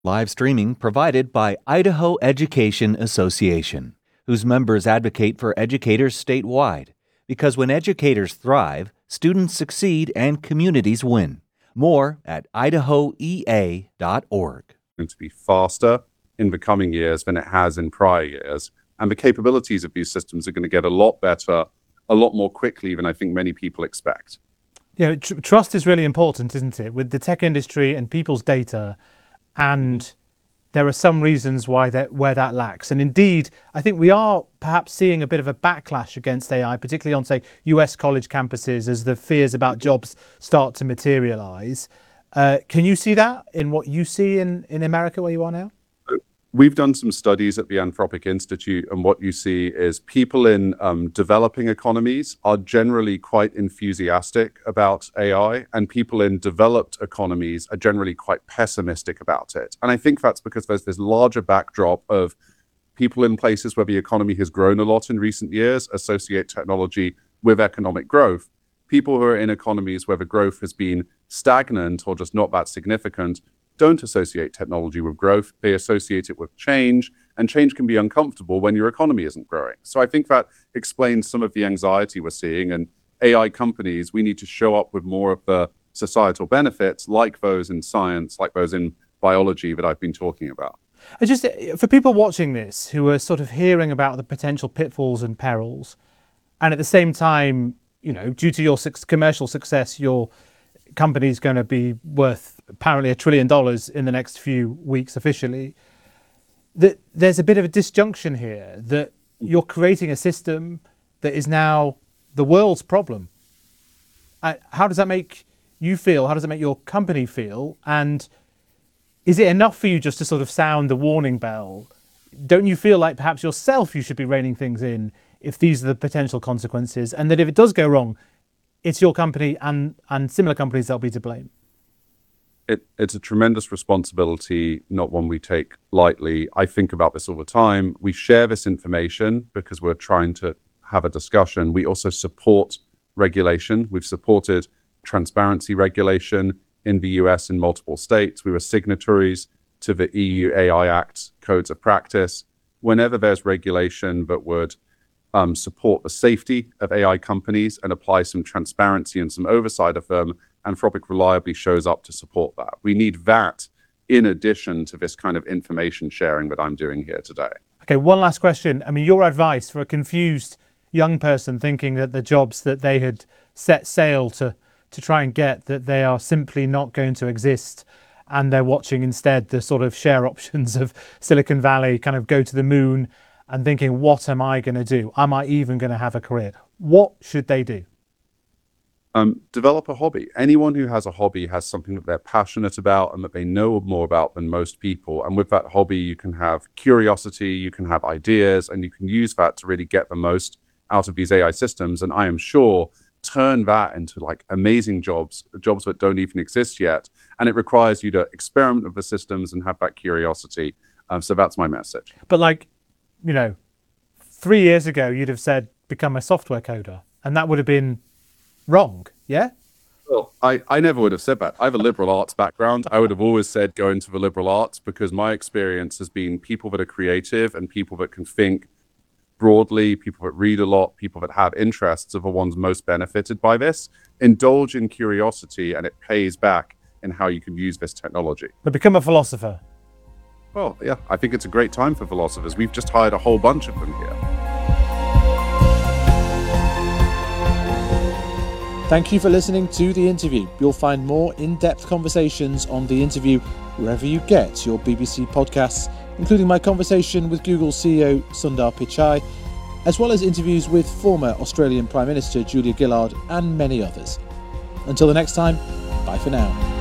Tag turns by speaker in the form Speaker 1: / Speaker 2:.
Speaker 1: Live streaming provided by Idaho Education Association, whose members advocate for educators statewide. Because when educators thrive, students succeed and communities win. More at idahoea.org.
Speaker 2: Going to be faster in the coming years than it has in prior years. And the capabilities of these systems are going to get a lot better, a lot more quickly than I think many people expect.
Speaker 3: Yeah, trust is really important, isn't it, with the tech industry and people's data, and there are some reasons where that lacks. And indeed, I think we are perhaps seeing a bit of a backlash against AI, particularly on, say, US college campuses as the fears about jobs start to materialize. Can you see that in what you see in America where you are now?
Speaker 2: We've done some studies at the Anthropic Institute, and what you see is people in developing economies are generally quite enthusiastic about AI, and people in developed economies are generally quite pessimistic about it. And I think that's because there's this larger backdrop of people in places where the economy has grown a lot in recent years associate technology with economic growth. People who are in economies where the growth has been stagnant or just not that significant don't associate technology with growth. They associate it with change, and change can be uncomfortable when your economy isn't growing. So I think that explains some of the anxiety we're seeing. And AI companies, we need to show up with more of the societal benefits, like those in science, like those in biology that I've been talking about.
Speaker 3: Just for people watching this who are sort of hearing about the potential pitfalls and perils, and at the same time, you know, due to your commercial success, your company's going to be worth apparently $1 trillion in the next few weeks officially, that there's a bit of a disjunction here, that you're creating a system that is now the world's problem. How does that make you feel? How does it make your company feel? And is it enough for you just to sort of sound the warning bell? Don't you feel like perhaps yourself you should be reining things in if these are the potential consequences, and that if it does go wrong, it's your company and similar companies that'll be to blame?
Speaker 2: It's a tremendous responsibility, not one we take lightly. I think about this all the time. We share this information because we're trying to have a discussion. We also support regulation. We've supported transparency regulation in the US in multiple states. We were signatories to the EU AI Act codes of practice. Whenever there's regulation that would support the safety of AI companies and apply some transparency and some oversight of them, Anthropic reliably shows up to support that. We need that in addition to this kind of information sharing that I'm doing here today.
Speaker 3: Okay, one last question. I mean, your advice for a confused young person thinking that the jobs that they had set sail to try and get, that they are simply not going to exist, and they're watching instead the sort of share options of Silicon Valley kind of go to the moon, and thinking, what am I going to do? Am I even going to have a career? What should they do?
Speaker 2: Develop a hobby. Anyone who has a hobby has something that they're passionate about and that they know more about than most people. And with that hobby, you can have curiosity, you can have ideas, and you can use that to really get the most out of these AI systems. And I am sure turn that into like amazing jobs that don't even exist yet. And it requires you to experiment with the systems and have that curiosity. So that's my message.
Speaker 3: But like, you know, 3 years ago, you'd have said, become a software coder, and that would have been wrong, yeah?
Speaker 2: Well, I never would have said that. I have a liberal arts background. I would have always said go into the liberal arts, because my experience has been people that are creative and people that can think broadly, people that read a lot, people that have interests are the ones most benefited by this. Indulge in curiosity and it pays back in how you can use this technology.
Speaker 3: But become a philosopher.
Speaker 2: Well, yeah, I think it's a great time for philosophers. We've just hired a whole bunch of them here.
Speaker 4: Thank you for listening to The Interview. You'll find more in-depth conversations on The Interview wherever you get your BBC podcasts, including my conversation with Google CEO Sundar Pichai, as well as interviews with former Australian Prime Minister Julia Gillard and many others. Until the next time, bye for now.